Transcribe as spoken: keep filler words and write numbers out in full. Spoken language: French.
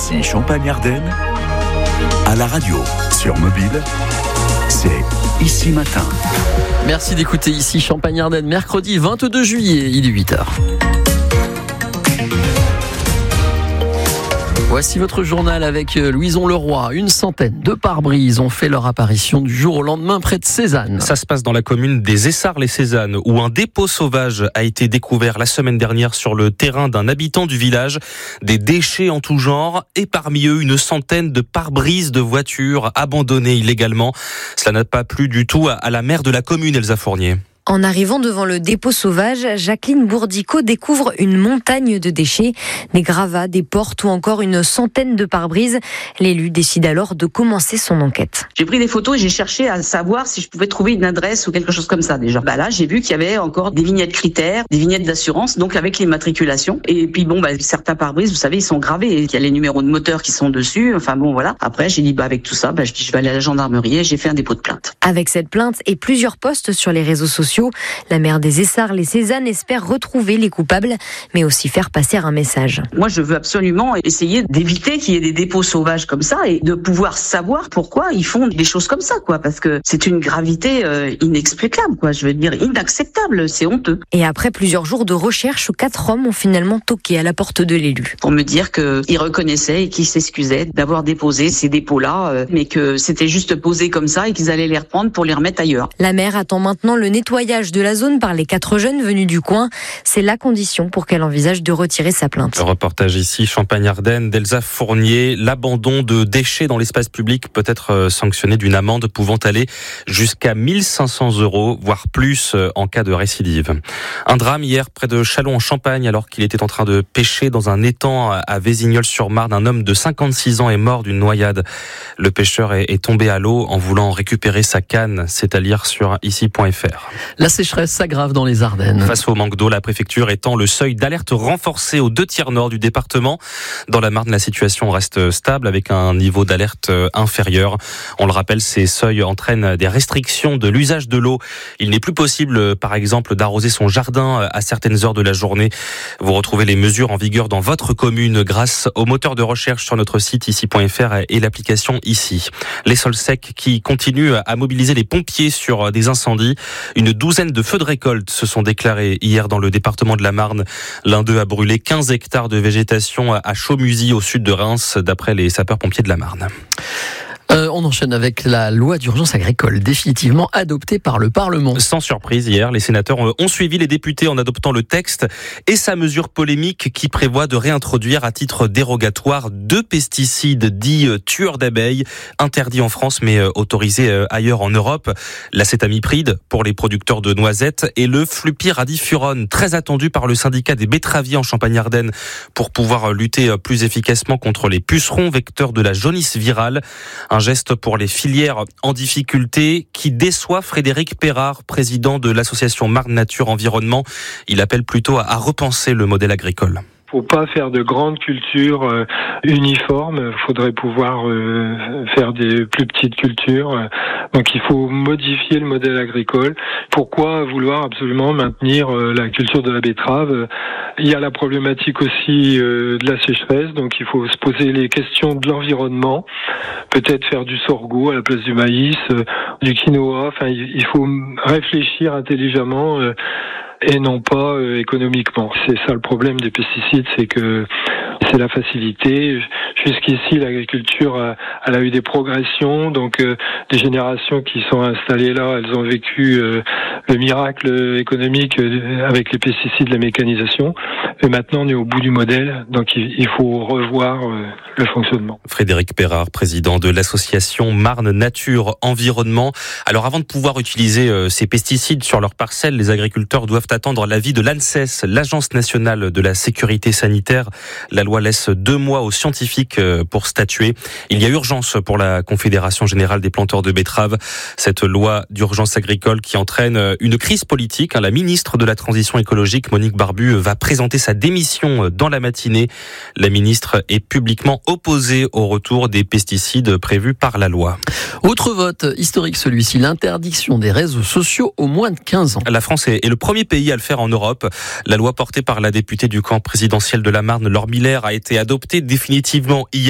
Ici Champagne-Ardenne, à la radio, sur mobile, c'est Ici Matin. Merci d'écouter Ici Champagne-Ardenne, mercredi vingt-deux juillet, il est huit heures. Voici votre journal avec Louison Leroy. Une centaine de pare-brises ont fait leur apparition du jour au lendemain près de Cézanne. Ça se passe dans la commune des Essarts-les-Cézannes, où un dépôt sauvage a été découvert la semaine dernière sur le terrain d'un habitant du village. Des déchets en tout genre et parmi eux une centaine de pare-brises de voitures abandonnées illégalement. Cela n'a pas plu du tout à la maire de la commune, Elsa Fournier. En arrivant devant le dépôt sauvage, Jacqueline Bourdico découvre une montagne de déchets, des gravats, des portes ou encore une centaine de pare-brises. L'élu décide alors de commencer son enquête. J'ai pris des photos et j'ai cherché à savoir si je pouvais trouver une adresse ou quelque chose comme ça déjà. Bah là, j'ai vu qu'il y avait encore des vignettes critères, des vignettes d'assurance, donc avec les matriculations. Et puis bon, bah certains pare-brises, vous savez, ils sont gravés. Il y a les numéros de moteur qui sont dessus. Enfin bon, voilà. Après, j'ai dit bah avec tout ça, bah je dis je vais aller à la gendarmerie et j'ai fait un dépôt de plainte. Avec cette plainte et plusieurs posts sur les réseaux sociaux, la maire des Essarts-les-Cézannes espère retrouver les coupables, mais aussi faire passer un message. Moi, je veux absolument essayer d'éviter qu'il y ait des dépôts sauvages comme ça et de pouvoir savoir pourquoi ils font des choses comme ça, quoi. Parce que c'est une gravité euh, inexplicable, quoi. Je veux dire inacceptable, c'est honteux. Et après plusieurs jours de recherche, quatre hommes ont finalement toqué à la porte de l'élu. Pour me dire qu'ils reconnaissaient et qu'ils s'excusaient d'avoir déposé ces dépôts-là, euh, mais que c'était juste posé comme ça et qu'ils allaient les reprendre pour les remettre ailleurs. La maire attend maintenant le nettoyage de la zone par les quatre jeunes venus du coin. C'est la condition pour qu'elle envisage de retirer sa plainte. Reportage ici, Champagne-Ardenne, d'Elsa Fournier. L'abandon de déchets dans l'espace public peut être sanctionné d'une amende pouvant aller jusqu'à mille cinq cents euros, voire plus en cas de récidive. Un drame hier près de Châlons en Champagne, alors qu'il était en train de pêcher dans un étang à Vésignolles-sur-Marne. Un homme de cinquante-six ans est mort d'une noyade. Le pêcheur est tombé à l'eau en voulant récupérer sa canne. C'est à lire sur ici point f r. La sécheresse s'aggrave dans les Ardennes. Face au manque d'eau, la préfecture étend le seuil d'alerte renforcé aux deux tiers nord du département. Dans la Marne, la situation reste stable avec un niveau d'alerte inférieur. On le rappelle, ces seuils entraînent des restrictions de l'usage de l'eau. Il n'est plus possible, par exemple, d'arroser son jardin à certaines heures de la journée. Vous retrouvez les mesures en vigueur dans votre commune grâce au moteur de recherche sur notre site ici point f r et l'application Ici. Les sols secs qui continuent à mobiliser les pompiers sur des incendies. Une douzaine de feux de récolte se sont déclarés hier dans le département de la Marne. L'un d'eux a brûlé quinze hectares de végétation à Chaumusy, au sud de Reims, d'après les sapeurs-pompiers de la Marne. Euh, on enchaîne avec la loi d'urgence agricole, définitivement adoptée par le Parlement. Sans surprise, hier, les sénateurs ont suivi les députés en adoptant le texte et sa mesure polémique qui prévoit de réintroduire à titre dérogatoire deux pesticides dits tueurs d'abeilles, interdits en France mais autorisés ailleurs en Europe. L'acétamipride pour les producteurs de noisettes et le flupyradifurone, très attendu par le syndicat des betteraviers en Champagne-Ardenne pour pouvoir lutter plus efficacement contre les pucerons vecteurs de la jaunisse virale. Un geste pour les filières en difficulté qui déçoit Frédéric Perrard, président de l'association Marne Nature Environnement. Il appelle plutôt à repenser le modèle agricole. Faut pas faire de grandes cultures euh, uniformes. Il faudrait pouvoir euh, faire des plus petites cultures. Donc il faut modifier le modèle agricole. Pourquoi vouloir absolument maintenir euh, la culture de la betterave ? Il y a la problématique aussi euh, de la sécheresse. Donc il faut se poser les questions de l'environnement. Peut-être faire du sorgho à la place du maïs, euh, du quinoa. Enfin, il faut réfléchir intelligemment. Euh, et non pas euh, économiquement. C'est ça le problème des pesticides, c'est que c'est la facilité. Jusqu'ici, l'agriculture a, elle a eu des progressions, donc euh, des générations qui sont installées là, elles ont vécu euh, le miracle économique euh, avec les pesticides, la mécanisation. Et maintenant, on est au bout du modèle, donc il, il faut revoir euh, le fonctionnement. Frédéric Perrard, président de l'association Marne Nature Environnement. Alors avant de pouvoir utiliser euh, ces pesticides sur leurs parcelles, les agriculteurs doivent attendre l'avis de l'ANSES, l'Agence nationale de la sécurité sanitaire. La loi laisse deux mois aux scientifiques pour statuer. Il y a urgence pour la Confédération générale des planteurs de betteraves. Cette loi d'urgence agricole qui entraîne une crise politique. La ministre de la Transition écologique, Monique Barbu, va présenter sa démission dans la matinée. La ministre est publiquement opposée au retour des pesticides prévus par la loi. Autre vote historique celui-ci, l'interdiction des réseaux sociaux aux moins de quinze ans. La France est le premier pays à le faire en Europe. La loi portée par la députée du camp présidentiel de la Marne, Laure Miller, a été adoptée définitivement hier.